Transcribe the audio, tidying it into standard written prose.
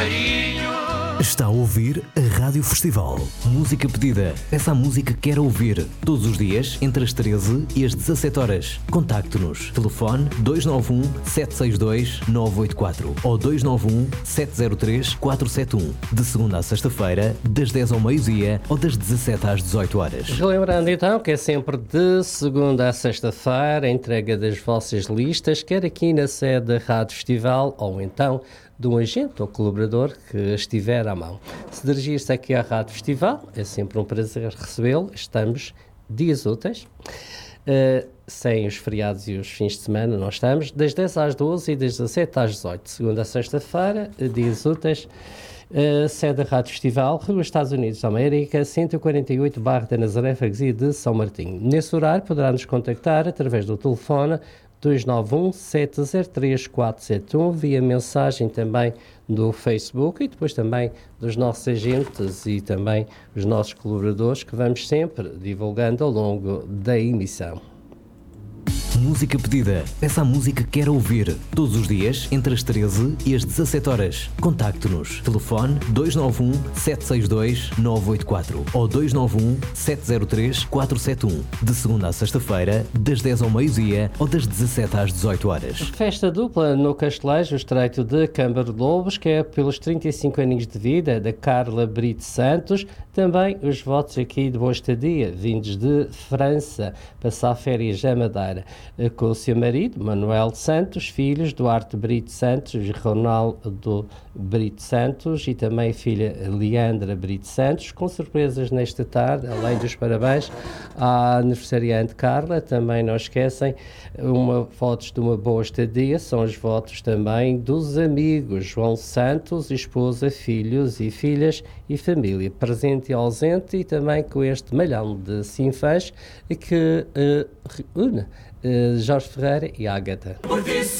passarinho. Está a ouvir a Rádio Festival. Música pedida. Peça a música que quer ouvir. Todos os dias, entre as 13 e as 17 horas. Contacte-nos. Telefone 291 762 984 ou 291 703 471. De segunda a sexta-feira, das 10 ao meio-dia ou das 17 às 18 horas. Relembrando então que é sempre de segunda a sexta-feira a entrega das vossas listas, quer aqui na sede da Rádio Festival ou então de um agente ou colaborador que estiver à mão. Se dirigir-se aqui à Rádio Festival, é sempre um prazer recebê-lo. Estamos dias úteis, sem os feriados e os fins de semana, nós estamos das 10 às 12 e das 17 às 18, segunda a sexta-feira, dias úteis. Sede da Rádio Festival, Rua Estados Unidos da América, 148 Barra da Nazaré, freguesia de São Martinho. Nesse horário poderá nos contactar através do telefone 291 703 471, via mensagem também do Facebook e depois também dos nossos agentes e também os nossos colaboradores que vamos sempre divulgando ao longo da emissão. Música pedida. Peça a música que quer ouvir. Todos os dias, entre as 13 e as 17 horas. Contacte-nos. Telefone 291 762 984 ou 291 703 471. De segunda a sexta-feira, das 10 ao meio-dia ou das 17 às 18 horas. Festa dupla no Castelejo, o estreito de Câmara de Lobos, que é pelos 35 aninhos de vida da Carla Brito Santos. Também os votos aqui de boa estadia, vindos de França, passar férias à Madeira. Com o seu marido, Manuel Santos, filhos, Duarte Brito Santos e Ronaldo Brito Santos e também filha Leandra Brito Santos, com surpresas nesta tarde, além dos parabéns à aniversariante Carla. Também não esquecem fotos de uma boa estadia, são os votos também dos amigos João Santos, esposa, filhos e filhas e família, presente e ausente, e também com este malhão de Sinfãs que une Jorge Ferreira e Ágata.